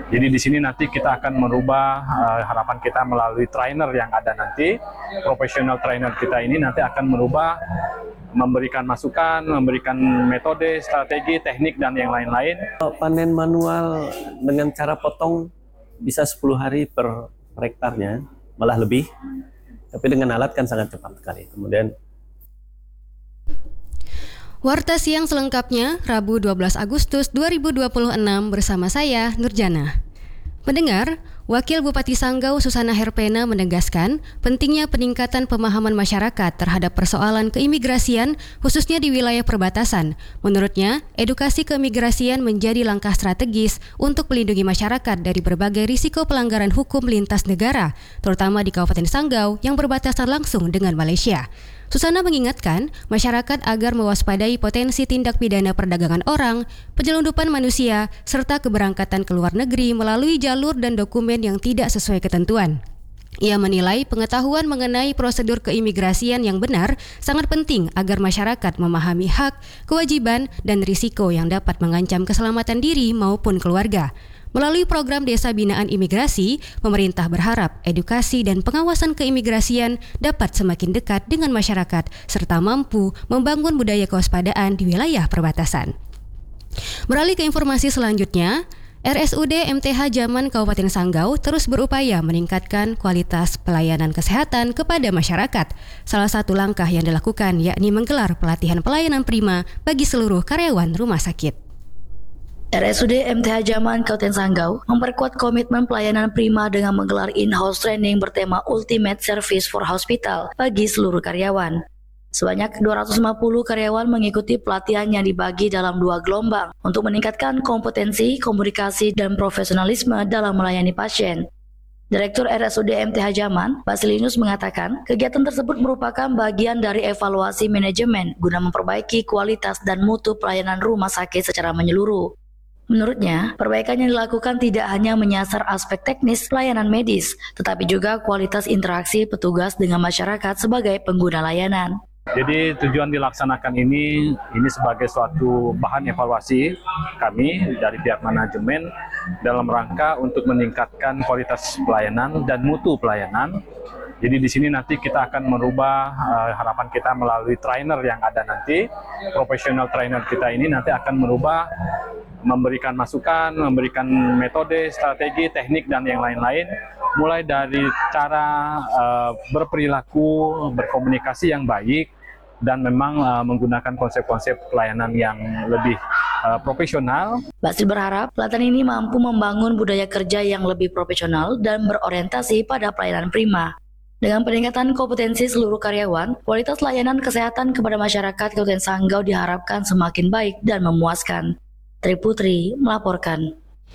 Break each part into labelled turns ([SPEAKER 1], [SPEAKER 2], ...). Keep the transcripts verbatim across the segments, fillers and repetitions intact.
[SPEAKER 1] Jadi di sini nanti kita akan merubah uh, harapan kita melalui trainer yang ada nanti, profesional trainer kita ini nanti akan merubah, memberikan masukan, memberikan metode, strategi, teknik, dan yang lain-lain.
[SPEAKER 2] Panen manual dengan cara potong bisa sepuluh hari per hektarnya, malah lebih. Tapi dengan alat kan sangat cepat sekali. Kemudian
[SPEAKER 3] Warta Siang selengkapnya Rabu dua belas Agustus dua ribu dua puluh enam bersama saya Nurjana. Pendengar, Wakil Bupati Sanggau Susana Herpena menegaskan pentingnya peningkatan pemahaman masyarakat terhadap persoalan keimigrasian khususnya di wilayah perbatasan. Menurutnya, edukasi keimigrasian menjadi langkah strategis untuk melindungi masyarakat dari berbagai risiko pelanggaran hukum lintas negara, terutama di Kabupaten Sanggau yang berbatasan langsung dengan Malaysia. Susana mengingatkan masyarakat agar mewaspadai potensi tindak pidana perdagangan orang, penyelundupan manusia, serta keberangkatan ke luar negeri melalui jalur dan dokumen yang tidak sesuai ketentuan. Ia menilai pengetahuan mengenai prosedur keimigrasian yang benar sangat penting agar masyarakat memahami hak, kewajiban, dan risiko yang dapat mengancam keselamatan diri maupun keluarga. Melalui program Desa Binaan Imigrasi, pemerintah berharap edukasi dan pengawasan keimigrasian dapat semakin dekat dengan masyarakat serta mampu membangun budaya kewaspadaan di wilayah perbatasan. Beralih ke informasi selanjutnya, R S U D M T H Jaman Kabupaten Sanggau terus berupaya meningkatkan kualitas pelayanan kesehatan kepada masyarakat. Salah satu langkah yang dilakukan yakni menggelar pelatihan pelayanan prima bagi seluruh karyawan rumah sakit.
[SPEAKER 4] R S U D M T H Jaman Kabupaten Sanggau memperkuat komitmen pelayanan prima dengan menggelar in-house training bertema Ultimate Service for Hospital bagi seluruh karyawan. Sebanyak dua ratus lima puluh karyawan mengikuti pelatihan yang dibagi dalam dua gelombang untuk meningkatkan kompetensi, komunikasi, dan profesionalisme dalam melayani pasien. Direktur R S U D M T H Jaman, Basilinus mengatakan, kegiatan tersebut merupakan bagian dari evaluasi manajemen guna memperbaiki kualitas dan mutu pelayanan rumah sakit secara menyeluruh. Menurutnya, perbaikan yang dilakukan tidak hanya menyasar aspek teknis pelayanan medis, tetapi juga kualitas interaksi petugas dengan masyarakat sebagai pengguna layanan.
[SPEAKER 1] Jadi tujuan dilaksanakan ini, ini sebagai suatu bahan evaluasi kami dari pihak manajemen dalam rangka untuk meningkatkan kualitas pelayanan dan mutu pelayanan. Jadi di sini nanti kita akan merubah uh, harapan kita melalui trainer yang ada nanti, profesional trainer kita ini nanti akan merubah, memberikan masukan, memberikan metode, strategi, teknik, dan yang lain-lain, mulai dari cara uh, berperilaku, berkomunikasi yang baik, dan memang uh, menggunakan konsep-konsep pelayanan yang lebih uh, profesional.
[SPEAKER 4] Basil berharap pelatihan ini mampu membangun budaya kerja yang lebih profesional dan berorientasi pada pelayanan prima. Dengan peningkatan kompetensi seluruh karyawan, kualitas layanan kesehatan kepada masyarakat Kabupaten Sanggau diharapkan semakin baik dan memuaskan. Tri Putri melaporkan.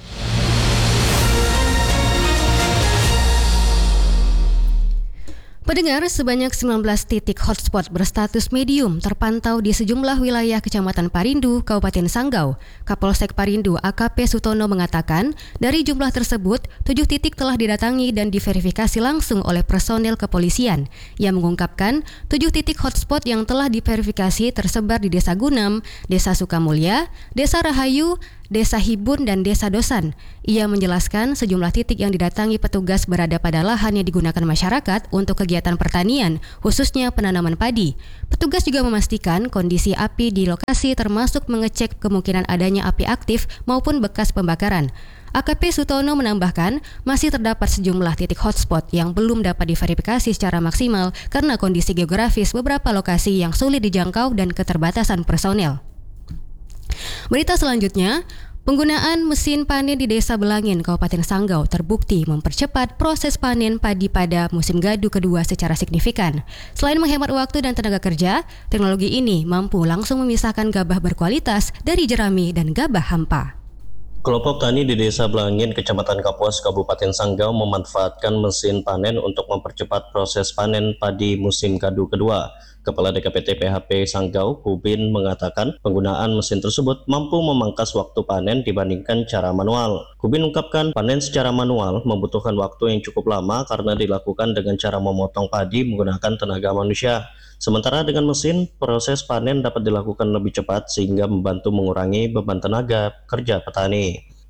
[SPEAKER 3] Pendengar, sebanyak sembilan belas titik hotspot berstatus medium terpantau di sejumlah wilayah Kecamatan Parindu, Kabupaten Sanggau. Kapolsek Parindu A K P Sutono mengatakan, dari jumlah tersebut, tujuh titik telah didatangi dan diverifikasi langsung oleh personel kepolisian. Ia mengungkapkan, tujuh titik hotspot yang telah diverifikasi tersebar di Desa Gunam, Desa Sukamulya, Desa Rahayu, Desa Hibun, dan Desa Dosan. Ia menjelaskan sejumlah titik yang didatangi petugas berada pada lahan yang digunakan masyarakat untuk kegiatan pertanian, khususnya penanaman padi. Petugas juga memastikan kondisi api di lokasi termasuk mengecek kemungkinan adanya api aktif maupun bekas pembakaran. A K P Sutono menambahkan, masih terdapat sejumlah titik hotspot yang belum dapat diverifikasi secara maksimal karena kondisi geografis beberapa lokasi yang sulit dijangkau dan keterbatasan personel. Berita selanjutnya, penggunaan mesin panen di Desa Belangin, Kabupaten Sanggau terbukti mempercepat proses panen padi pada musim gadu kedua secara signifikan. Selain menghemat waktu dan tenaga kerja, teknologi ini mampu langsung memisahkan gabah berkualitas dari jerami dan gabah hampa.
[SPEAKER 5] Kelompok tani di Desa Belangin, Kecamatan Kapuas, Kabupaten Sanggau memanfaatkan mesin panen untuk mempercepat proses panen padi musim gadu kedua. Kepala D K P T P H P Sanggau, Kubin, mengatakan penggunaan mesin tersebut mampu memangkas waktu panen dibandingkan cara manual. Kubin ungkapkan panen secara manual membutuhkan waktu yang cukup lama karena dilakukan dengan cara memotong padi menggunakan tenaga manusia. Sementara dengan mesin, proses panen dapat dilakukan lebih cepat sehingga membantu mengurangi beban tenaga kerja petani.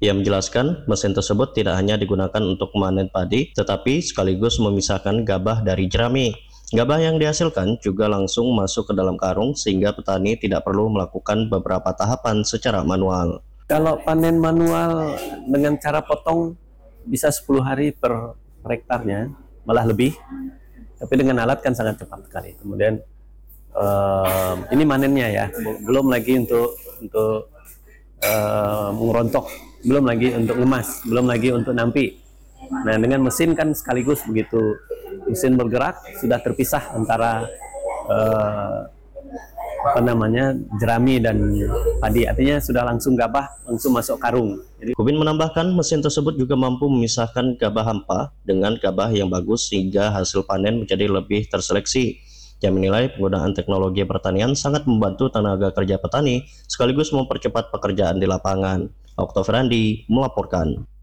[SPEAKER 5] Ia menjelaskan mesin tersebut tidak hanya digunakan untuk memanen padi, tetapi sekaligus memisahkan gabah dari jerami. Gabah yang dihasilkan juga langsung masuk ke dalam karung sehingga petani tidak perlu melakukan beberapa tahapan secara manual.
[SPEAKER 2] Kalau panen manual dengan cara potong bisa sepuluh hari per hektarnya, malah lebih. Tapi dengan alat kan sangat cepat sekali. Kemudian uh, ini manennya ya, belum lagi untuk untuk uh, mengerontok, belum lagi untuk ngemas, belum lagi untuk nampi. Nah, dengan mesin kan sekaligus begitu mesin bergerak sudah terpisah antara uh, apa namanya jerami dan padi, artinya sudah langsung gabah langsung masuk karung. Jadi,
[SPEAKER 5] Kubin menambahkan mesin tersebut juga mampu memisahkan gabah hampa dengan gabah yang bagus sehingga hasil panen menjadi lebih terseleksi. Dia menilai penggunaan teknologi pertanian sangat membantu tenaga kerja petani sekaligus mempercepat pekerjaan di lapangan. Oktav Randi melaporkan.